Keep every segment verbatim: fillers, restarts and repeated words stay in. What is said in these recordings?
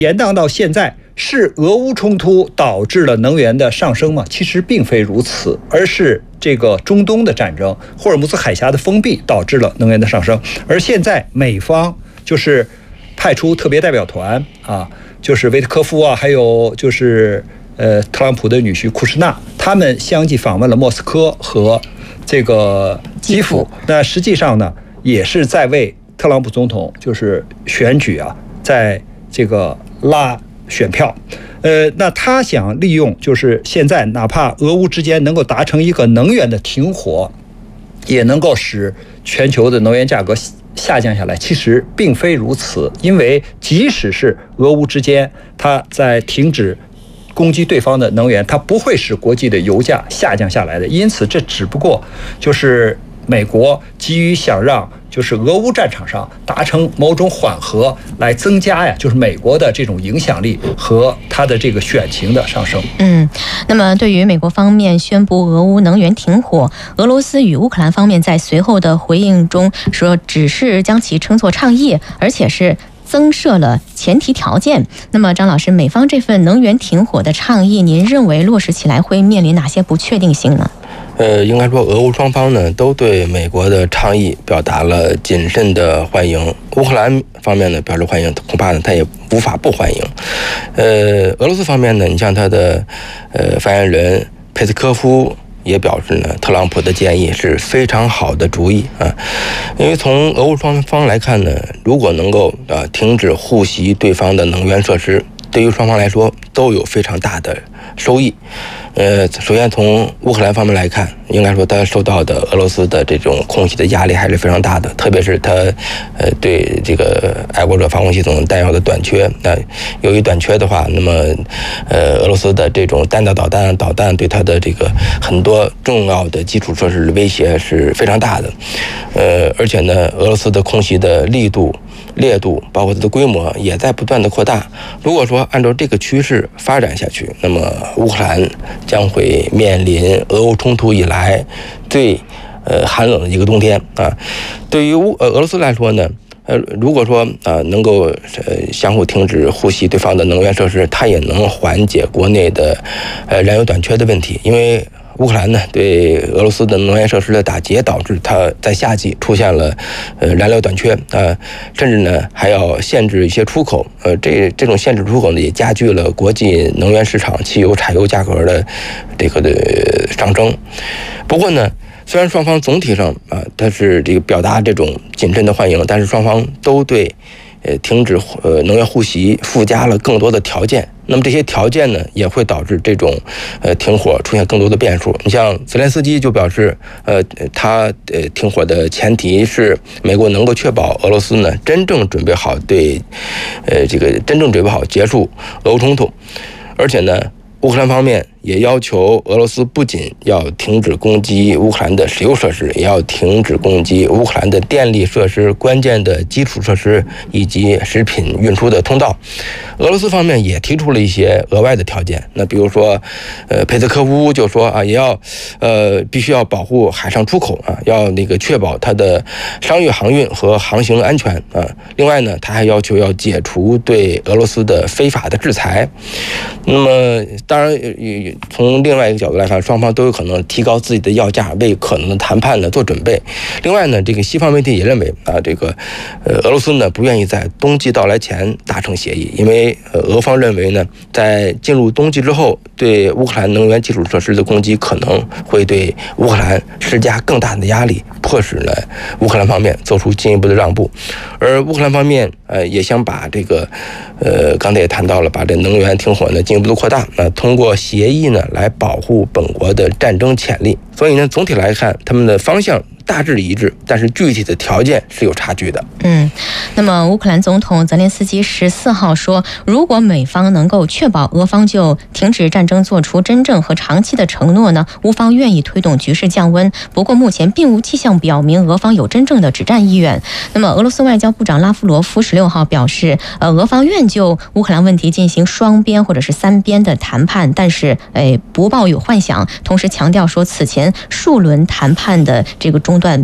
延宕到现在，是俄乌冲突导致了能源的上升吗？其实并非如此，而是这个中东的战争、霍尔木兹海峡的封闭导致了能源的上升。而现在美方就是派出特别代表团啊，就是维特科夫啊，还有就是呃特朗普的女婿库什纳，他们相继访问了莫斯科和这个基辅。那实际上呢，也是在为特朗普总统就是选举啊，在这个拉选票。呃，那他想利用就是现在哪怕俄乌之间能够达成一个能源的停火，也能够使全球的能源价格下降下来。其实并非如此，因为即使是俄乌之间它在停止攻击对方的能源，它不会使国际的油价下降下来的。因此这只不过就是美国急于想让就是俄乌战场上达成某种缓和，来增加呀，就是美国的这种影响力和它的这个选情的上升。 嗯，那么对于美国方面宣布俄乌能源停火，俄罗斯与乌克兰方面在随后的回应中说，只是将其称作倡议，而且是增设了前提条件。那么张老师，美方这份能源停火的倡议，您认为落实起来会面临哪些不确定性呢？ 呃，应该说，俄乌双方呢都对美国的倡议表达了谨慎的欢迎。乌克兰方面呢表示欢迎，恐怕呢他也无法不欢迎。呃，俄罗斯方面呢，你像他的呃发言人佩斯科夫也表示呢，特朗普的建议是非常好的主意啊。因为从俄乌双方来看呢，如果能够啊停止互袭对方的能源设施，对于双方来说都有非常大的收益。呃，首先从乌克兰方面来看，应该说他受到的俄罗斯的这种空袭的压力还是非常大的，特别是他呃对这个爱国者防空系统弹药的短缺。那由于短缺的话，那么呃俄罗斯的这种弹道导弹导弹对他的这个很多重要的基础设施的威胁是非常大的。呃，而且呢，俄罗斯的空袭的力度、烈度，包括它的规模也在不断的扩大。如果说按照这个趋势发展下去，那么乌克兰将会面临俄乌冲突以来最呃寒冷的一个冬天啊。对于乌呃俄罗斯来说呢，呃如果说啊、呃、能够呃相互停止互袭对方的能源设施，它也能缓解国内的呃燃油短缺的问题。因为乌克兰呢对俄罗斯的能源设施的打击，导致它在夏季出现了呃燃料短缺啊、呃，甚至呢还要限制一些出口。呃，这这种限制出口呢，也加剧了国际能源市场汽油、柴油价格的这个的上升。不过呢，虽然双方总体上啊，它是这个表达这种谨慎的欢迎，但是双方都对呃停止呃能源互袭附加了更多的条件。那么这些条件呢，也会导致这种呃停火出现更多的变数。你像泽连斯基就表示，呃，他呃停火的前提是美国能够确保俄罗斯呢真正准备好对，呃这个真正准备好结束俄乌冲突，而且呢，乌克兰方面也要求俄罗斯不仅要停止攻击乌克兰的石油设施，也要停止攻击乌克兰的电力设施、关键的基础设施以及食品运输的通道。俄罗斯方面也提出了一些额外的条件，那比如说，呃，佩斯科夫就说啊，也要，呃，必须要保护海上出口啊，要那个确保它的商业航运和航行安全啊。另外呢，他还要求要解除对俄罗斯的非法的制裁。那么，当然，从另外一个角度来看，双方都有可能提高自己的要价，为可能的谈判呢做准备。另外呢，这个西方媒体也认为啊，这个，呃，俄罗斯呢不愿意在冬季到来前达成协议，因为呃，俄方认为呢，在进入冬季之后，对乌克兰能源基础设施的攻击可能会对乌克兰施加更大的压力，迫使呢乌克兰方面做出进一步的让步。而乌克兰方面呃也想把这个呃刚才也谈到了，把这能源停火呢进一步的扩大，那通过协议呢来保护本国的战争潜力。所以呢，总体来看，他们的方向大致一致，但是具体的条件是有差距的。 嗯，那么乌克兰总统泽连斯基十四号说，如果美方能够确保俄方就停止战争做出真正和长期的承诺呢，乌方愿意推动局势降温。不过目前并无迹象表明俄方有真正的止战意愿。那么俄罗斯外交部长拉夫罗夫十六号表示，呃，俄方愿就乌克兰问题进行双边或者是三边的谈判，但是诶不抱有幻想。同时强调说，此前数轮谈判的这个中断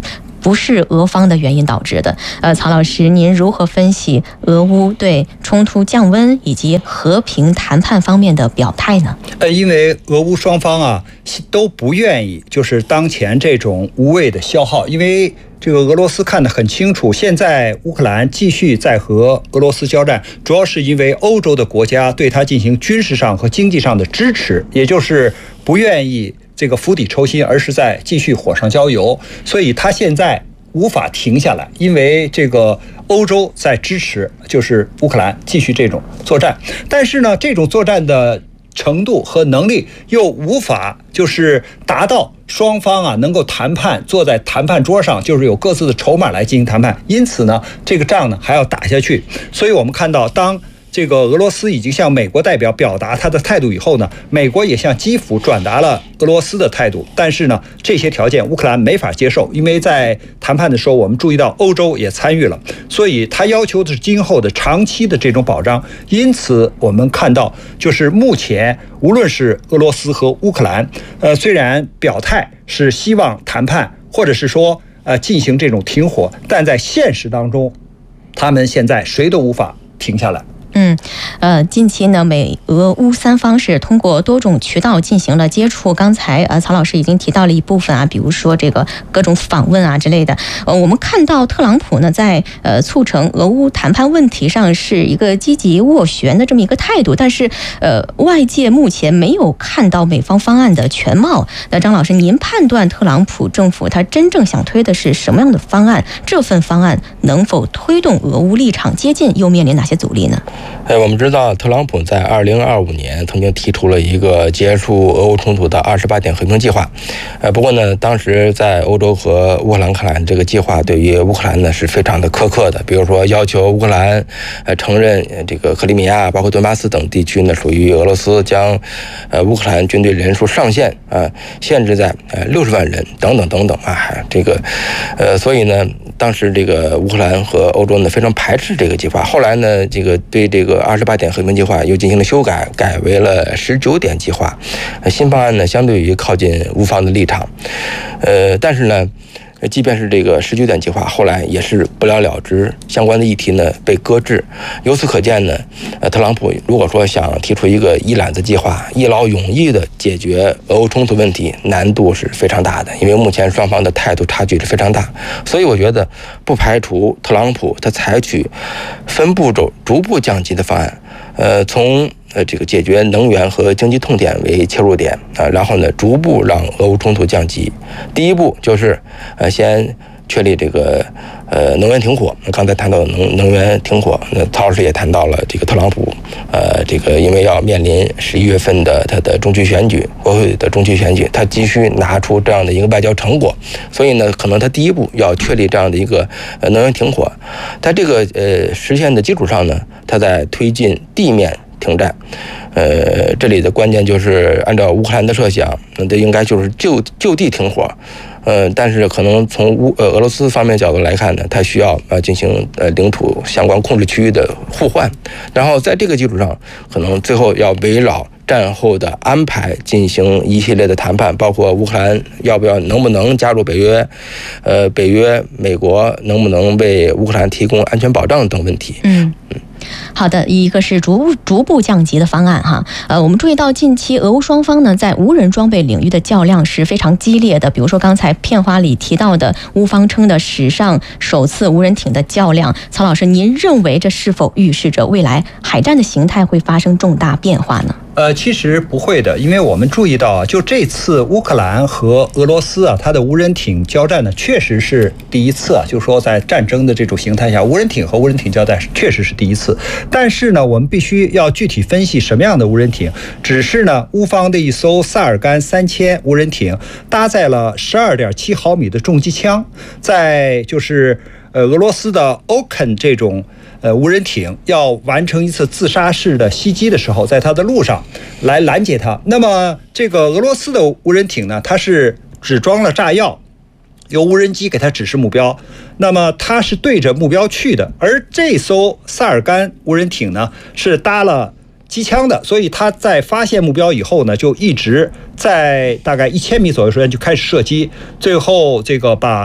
不是俄方的原因导致的。呃，曹老师，您如何分析俄乌对冲突降温以及和平谈判方面的表态呢？ 呃，因为俄乌双方啊都不愿意就是当前这种无谓的消耗，因为这个俄罗斯看得很清楚，现在乌克兰继续在和俄罗斯交战，主要是因为欧洲的国家对他进行军事上和经济上的支持，也就是不愿意这个釜底抽薪，而是在继续火上浇油，所以他现在无法停下来，因为这个欧洲在支持，就是乌克兰继续这种作战，但是呢，这种作战的程度和能力又无法就是达到双方啊能够谈判，坐在谈判桌上，就是有各自的筹码来进行谈判，因此呢，这个仗呢还要打下去。所以我们看到，当这个俄罗斯已经向美国代表表达他的态度以后呢，美国也向基辅转达了俄罗斯的态度。但是呢，这些条件乌克兰没法接受，因为在谈判的时候，我们注意到欧洲也参与了，所以他要求的是今后的长期的这种保障。因此，我们看到，就是目前无论是俄罗斯和乌克兰，呃，虽然表态是希望谈判，或者是说呃进行这种停火，但在现实当中，他们现在谁都无法停下来。 嗯，呃，近期呢，美俄乌三方是通过多种渠道进行了接触。刚才呃，曹老师已经提到了一部分啊，比如说这个各种访问啊之类的。呃，我们看到特朗普呢，在呃促成俄乌谈判问题上是一个积极斡旋的这么一个态度，但是呃，外界目前没有看到美方方案的全貌。那张老师，您判断特朗普政府他真正想推的是什么样的方案？这份方案能否推动俄乌立场接近，又面临哪些阻力呢？ 哎，我们知道特朗普在二零二五年曾经提出了一个结束俄乌冲突的二十八点和平计划。呃，不过呢，当时在欧洲和乌克兰看来，这个计划对于乌克兰呢是非常的苛刻的。比如说，要求乌克兰呃承认这个克里米亚、包括顿巴斯等地区呢属于俄罗斯，将呃乌克兰军队人数上限啊、呃、限制在呃六十万人等等等等啊。这个呃，所以呢，当时这个乌克兰和欧洲呢非常排斥这个计划。后来呢，这个对这个二十八点和平计划又进行了修改，改为了十九点计划。新方案呢，相对于靠近乌方的立场，呃，但是呢，即便是这个十九点计划，后来也是不了了之，相关的议题呢被搁置。由此可见呢，呃，特朗普如果说想提出一个一揽子计划，一劳永逸的解决俄乌冲突问题，难度是非常大的，因为目前双方的态度差距是非常大。所以我觉得不排除特朗普他采取分步骤逐步降级的方案，呃，从呃这个解决能源和经济痛点为切入点啊，然后呢逐步让俄乌冲突降级。第一步就是呃先确立这个呃能源停火。刚才谈到能能源停火，那曹老师也谈到了这个特朗普，呃这个因为要面临十一月份的他的中期选举，国会的中期选举，他急需拿出这样的一个外交成果，所以呢，可能他第一步要确立这样的一个呃能源停火。在这个呃实现的基础上呢，他在推进地面停战。呃，这里的关键就是按照乌克兰的设想，那这应该就是就就地停火。呃，但是可能从乌呃俄罗斯方面角度来看呢，它需要呃进行呃领土相关控制区域的互换，然后在这个基础上，可能最后要围绕战后的安排进行一系列的谈判，包括乌克兰要不要能不能加入北约，呃，北约美国能不能为乌克兰提供安全保障等问题。 嗯嗯。好的，一个是逐步逐步降级的方案哈，呃，我们注意到近期俄乌双方呢在无人装备领域的较量是非常激烈的，比如说刚才片花里提到的乌方称的史上首次无人艇的较量，曹老师，您认为这是否预示着未来海战的形态会发生重大变化呢？ 呃，其实不会的，因为我们注意到啊，就这次乌克兰和俄罗斯啊，它的无人艇交战呢，确实是第一次啊，就是说在战争的这种形态下，无人艇和无人艇交战确实是第一次。但是呢，我们必须要具体分析什么样的无人艇。只是呢，乌方的一艘萨尔干三千无人艇搭载了十二点七毫米的重机枪，在就是呃俄罗斯的 Oken 这种。呃，无人艇要完成一次自杀式的袭击的时候，在它的路上来拦截它。那么，这个俄罗斯的无人艇呢，它是只装了炸药，由无人机给它指示目标，那么它是对着目标去的。而这艘萨尔干无人艇呢，是搭了机枪的，所以它在发现目标以后呢，就一直在大概一千米左右时间就开始射击，最后这个把。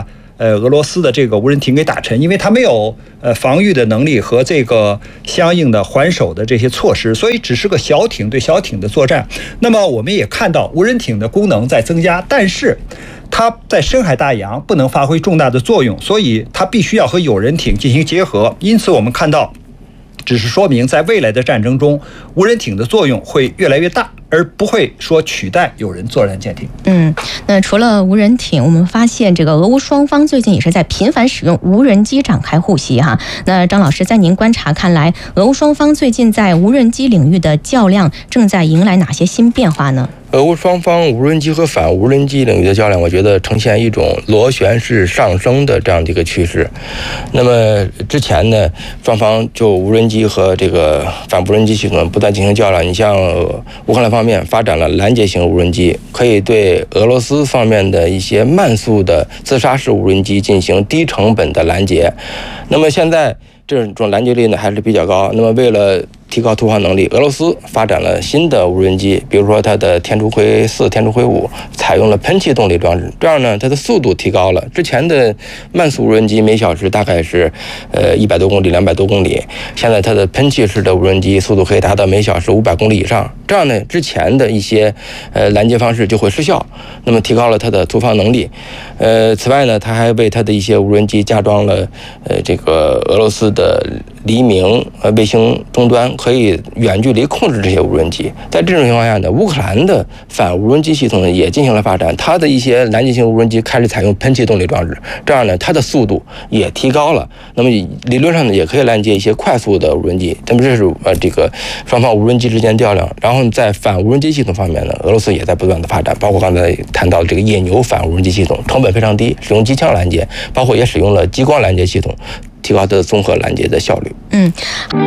呃俄罗斯的这个无人艇给打沉，因为它没有呃防御的能力和这个相应的还手的这些措施，所以只是个小艇对小艇的作战。那么我们也看到无人艇的功能在增加，但是它在深海大洋不能发挥重大的作用，所以它必须要和有人艇进行结合。因此我们看到，只是说明在未来的战争中，无人艇的作用会越来越大，而不会说取代有人作战舰艇。 嗯，那除了无人艇，我们发现这个俄乌双方最近也是在频繁使用无人机展开互袭哈。那张老师，在您观察看来，俄乌双方最近在无人机领域的较量正在迎来哪些新变化呢？ 俄乌双方无人机和反无人机领域的较量，我觉得呈现一种螺旋式上升的这样的一个趋势。那么之前呢，双方就无人机和这个反无人机系统不断进行较量。你像乌克兰方面发展了拦截型无人机，可以对俄罗斯方面的一些慢速的自杀式无人机进行低成本的拦截。那么现在这种拦截率呢还是比较高。那么为了提高突防能力，俄罗斯发展了新的无人机，比如说它的天竺灰四、天竺灰五采用了喷气动力装置，这样呢它的速度提高了。之前的慢速无人机每小时大概是呃一百多公里、两百多公里，现在它的喷气式的无人机速度可以达到每小时五百公里以上。这样呢，之前的一些呃拦截方式就会失效，那么提高了它的突防能力。呃，此外呢，它还为它的一些无人机加装了呃这个俄罗斯的黎明呃卫星终端，可以远距离控制这些无人机。在这种情况下呢，乌克兰的反无人机系统呢也进行了发展，它的一些拦截型无人机开始采用喷气动力装置，这样呢它的速度也提高了。那么理论上呢也可以拦截一些快速的无人机。那么这是呃这个双方无人机之间较量。然后在反无人机系统方面呢，俄罗斯也在不断的发展，包括刚才谈到的这个野牛反无人机系统，成本非常低，使用机枪拦截，包括也使用了激光拦截系统，提高它的综合拦截的效率。 嗯。